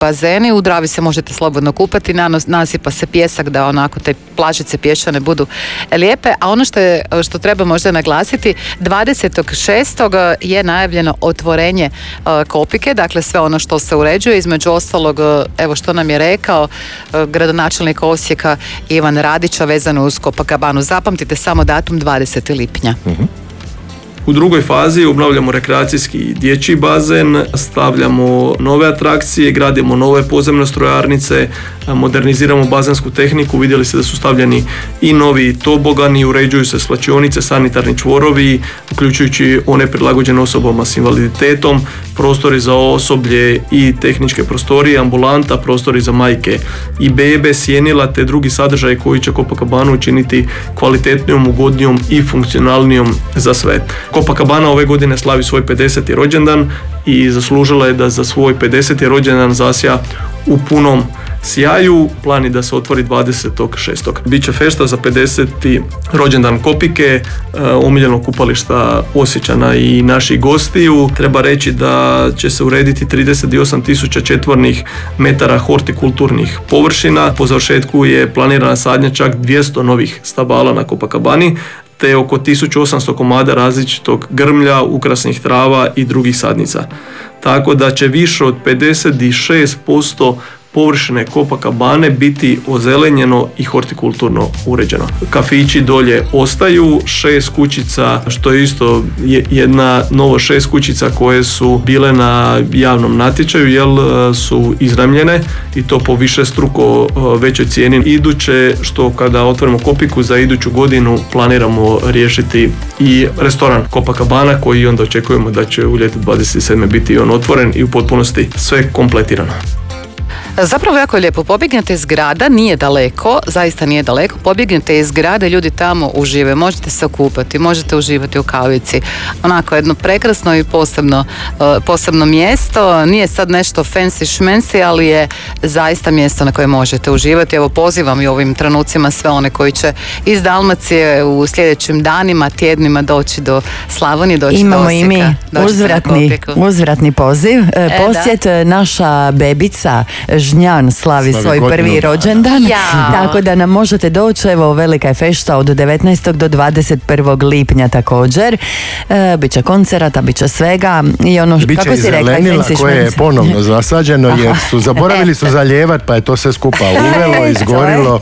bazeni, u Dravi se možete slobodno kupati, nasipa se pijesak da onako te plažice pješčane budu lijepe, a ono što treba možda naglasiti, 26. je najavljeno otvorenje Kopike, dakle sve ono što se uređuje, između ostalog, evo što nam je rekao gradonačelnik Osijeka Ivan Radića vezano uz Copacabanu. Zapamtite samo datum 20. lipnja. U drugoj fazi obnavljamo rekreacijski dječji bazen, stavljamo nove atrakcije, gradimo nove podzemne strojarnice, moderniziramo bazensku tehniku, vidjeli ste da su stavljeni i novi tobogani, uređuju se svlačionice, sanitarni čvorovi, uključujući one prilagođene osobama s invaliditetom, prostori za osoblje i tehničke prostorije, ambulanta, prostori za majke i bebe, sjenila te drugi sadržaj koji će Copacabanu učiniti kvalitetnijom, ugodnijom i funkcionalnijom za sve. Copacabana ove godine slavi svoj 50. rođendan i zaslužila je da za svoj 50. rođendan zasja u punom sjaju. Plan je da se otvori 26. Biće fešta za 50. rođendan Kopike, omiljenog kupališta Osječana i naših gostiju. Treba reći da će se urediti 38.000 četvornih metara hortikulturnih površina. Po završetku je planirana sadnja čak 200 novih stabala na Copacabani, te oko 1800 komada različitog grmlja, ukrasnih trava i drugih sadnica. Tako da će više od 56% površine Copacabane biti ozelenjeno i hortikulturno uređeno. Kafići dolje ostaju, 6 kućica, što je isto jedna novo 6 kućica koje su bile na javnom natječaju, jer su iznajmljene i to po višestruko većoj cijeni. Iduće, što kada otvorimo Kopiku, za iduću godinu planiramo riješiti i restoran Copacabana, koji onda očekujemo da će u ljetu 27. biti on otvoren i u potpunosti sve kompletirano. Zapravo jako je lijepo, pobjegnete iz grada, nije daleko, zaista nije daleko, pobjegnete iz grada, ljudi tamo užive, možete se okupati, možete uživati u kavici, onako jedno prekrasno i posebno mjesto, nije sad nešto fancy šmensi, ali je zaista mjesto na koje možete uživati. Evo, pozivam i u ovim trenucima sve one koji će iz Dalmacije u sljedećim danima, tjednima doći do Slavonije, doći imamo do Osijeka. Imamo i mi uzvratni poziv, posjet naša bebica Žnjan slavi svoj prvi rođendan, tako da nam možete doći, evo velika je fešta od 19. do 21. lipnja također, biće koncerata, biće svega i ono, biće kako si rekla, zelenila koje je ponovno zasađeno jer su zaboravili su zaljevat pa je to sve skupa uvelo, izgorilo.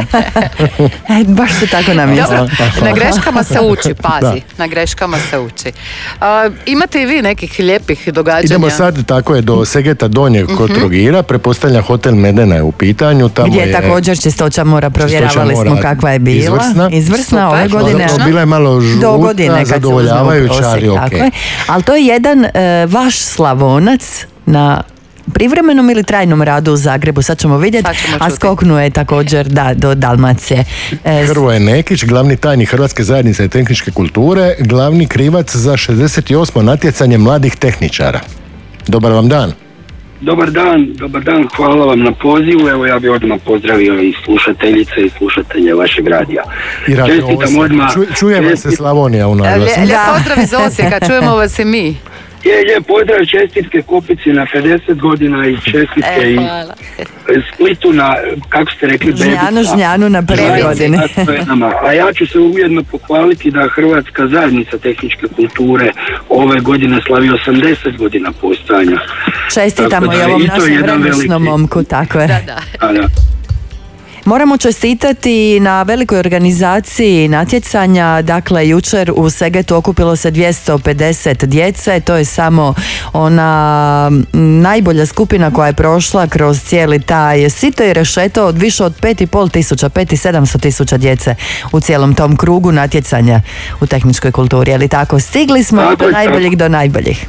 Baš se tako namjestilo. Na greškama se uči, pazi, na greškama se uči. Imate i vi nekih lijepih događanja? Idemo sad, tako je, do Segeta Donjeg kod Trogira, prepostavljam Hotel Medena je u pitanju. Tamo gdje je također čistoća mora, provjeravali smo kakva je bila. Izvrsna ove godine. Bila je malo žuta, zadovoljavajuća, ali okej. Ali to je jedan vaš Slavonac na privremenom ili trajnom radu u Zagrebu, sad ćemo vidjeti, a skoknuje također do Dalmacije. Hrvoje Nekić, glavni tajnik Hrvatske zajednice tehničke kulture, glavni krivac za 68. natjecanje mladih tehničara. Dobar vam dan. Dobar dan, hvala vam na pozivu. Evo, ja bih odmah pozdravio i slušateljice i slušatelje vašeg radija. Čestitam odmah. Čuje vas se Slavonija u naglasu. Lijep pozdrav iz Osijeka, čujemo vas i mi. Je, pozdrav, čestitke Kopici na 50 godina i čestitke i Splitu na, kako ste rekli, Žnjanu na prve godine. A ja ću se ujedno pohvaliti da Hrvatska zajednica tehničke kulture ove godine slavi 80 godina postojanja. Čestitamo i ovom našem vremešnom momku, tako je. Da. Moramo čestitati na velikoj organizaciji natjecanja, dakle jučer u Segetu okupilo se 250 djece, to je samo ona najbolja skupina koja je prošla kroz cijeli taj sito i rešeto od više od 5.700 tisuća djece u cijelom tom krugu natjecanja u tehničkoj kulturi, je li tako? Stigli smo do najboljih do najboljih.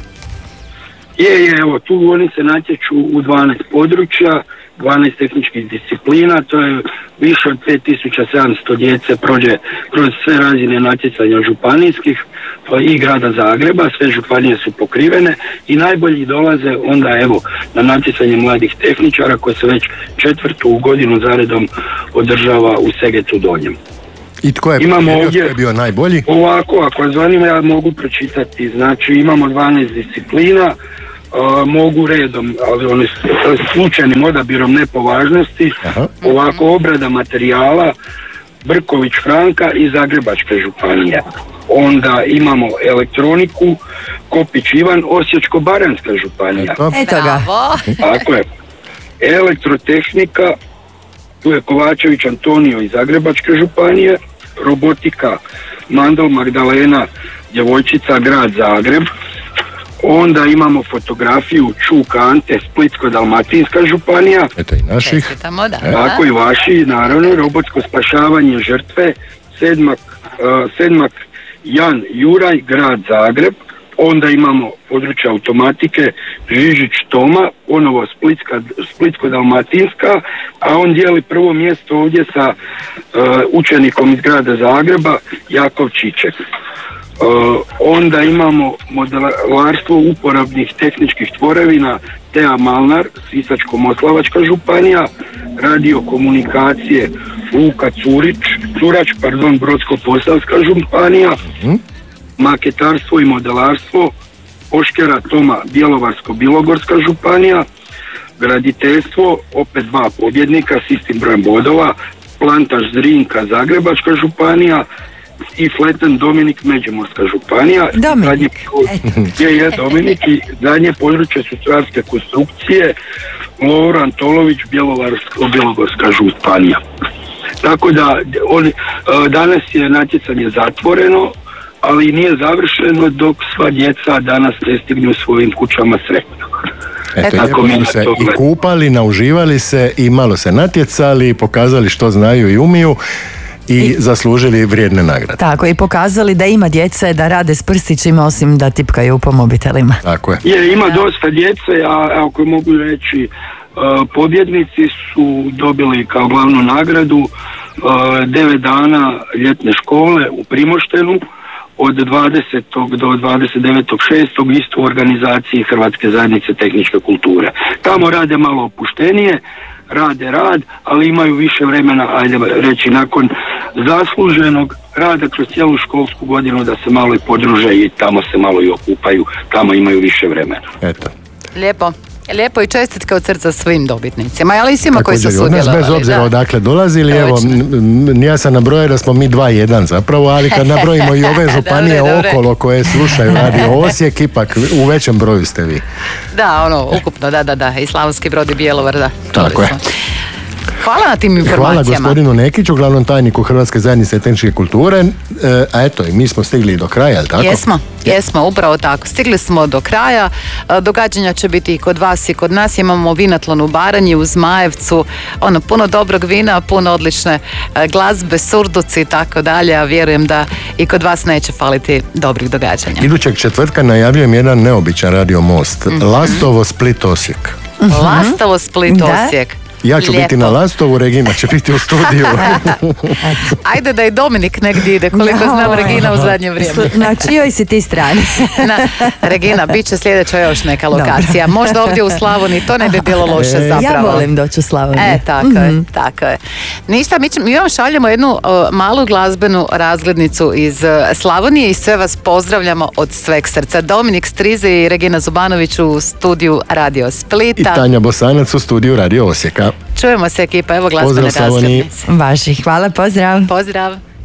Evo, tu oni se natječu u 12 područja, 12 tehničkih disciplina, to je više od 5.700 djece prođe kroz sve razine natjecanja županijskih i grada Zagreba, sve županije su pokrivene i najbolji dolaze onda evo na natjecanje mladih tehničara koje se već 4. godinu zaredom održava u Segetu Donjem. I tko je bio najbolji? Ovako, ako zanima ja mogu pročitati, znači imamo 12 disciplina, mogu redom, ali oni slučajnim odabirom, ne po važnosti. Ovako, obrada materijala Brković Franka i Zagrebačke županije. Onda imamo elektroniku Kopić Ivan, Osječko-baranjska županija. Eto ga. Tako je. Elektrotehnika, tu je Kovačević Antonio iz Zagrebačke županije. Robotika Mandl Magdalena, djevojčica, grad Zagreb. Onda imamo fotografiju Čuk Ante, Splitsko-dalmatinska županija. Eto i naših. Tako i vaši, naravno. Robotsko spašavanje žrtve Sedmak Jan Juraj, grad Zagreb. Onda imamo područje automatike Žižić Toma, ponovo Splitsko-dalmatinska, a on dijeli prvo mjesto ovdje sa učenikom iz grada Zagreba, Jakov Čiček. Onda imamo modelarstvo uporabnih tehničkih tvorevina Tea Malnar, Sisačko-moslavačka županija. Radiokomunikacije Luka Curač, Brodsko-posavska županija. Maketarstvo i modelarstvo Oškera Toma, Bjelovarsko-bilogorska županija. Graditeljstvo, opet 2 pobjednika s istim brojem bodova, Plantaž Zrinka, Zagrebačka županija i Fleten Dominik, Međimurska županija. Dominik. Dominik. I zadnje područje su stvarske konstrukcije Lovro Antolović, Bjelovarsko-bilogorska županija. Tako da danas je natjecanje zatvoreno, ali nije završeno dok sva djeca danas ne stignu svojim kućama sretno. Eto, lijepo su se i kupali, nauživali se i malo se natjecali, pokazali što znaju i umiju i zaslužili vrijedne nagrade. Tako, i pokazali da ima djece da rade s prstićima osim da tipkaju po mobitelima. Tako je. Ima dosta djece, a ako mogu reći, pobjednici su dobili kao glavnu nagradu 9 dana ljetne škole u Primoštenu od 20. do 29.6. isto u organizaciji Hrvatske zajednice tehničke kulture. Tamo rade malo opuštenije, rade rad, ali imaju više vremena, ajde reći, nakon zasluženog rada kroz cijelu školsku godinu da se malo i podruže i tamo se malo i okupaju, tamo imaju više vremena. Eto. Lijepo i čestitke od srca svim dobitnicima, ali i svima koji su sudjelovali. Bez obzira odakle dolazili, evo, ja sam nabrojao da smo mi 2-1 zapravo, ali kad nabrojimo i ove županije okolo koje slušaju Radio Osijek, ipak u većem broju ste vi. Da, ukupno, da, i Slavonski Brod i Bjelovar, da. Tako je. Hvala na tim informacijama. Hvala gospodinu Nekiću, glavnom tajniku Hrvatske zajednice tehničke kulture. A eto, i mi smo stigli do kraja, jel tako? Jesmo, upravo tako. Stigli smo do kraja. Događanja će biti i kod vas i kod nas. Imamo vinatlon u Baranji, u Zmajevcu. Puno dobrog vina, puno odlične glazbe, surduci i tako dalje. A vjerujem da i kod vas neće faliti dobrih događanja. Idućeg četvrtka najavljujem jedan neobičan Radio Most. Lastovo, Split, Osijek. Lastovo, Split, Osijek. Ja ću biti na Lastovu, Regina će biti u studiju. Ajde da i Dominik negdje ide, koliko znam Regina u zadnje vrijeme. Na čijoj si ti strani? Regina, bit će sljedeća još neka lokacija. Možda ovdje u Slavoniji, to ne bi bilo loše zapravo. Ja volim doći u Slavoniju. Tako je. Ništa, mi vam šaljemo jednu malu glazbenu razglednicu iz Slavonije i sve vas pozdravljamo od sveg srca. Dominik Strize i Regina Zubanović u studiju Radio Splita. I Tanja Bosanac u studiju Radio Osijeka. Čujemo se, ekipa, evo glazbene razglednice. Vaši, hvala, pozdrav. Pozdrav.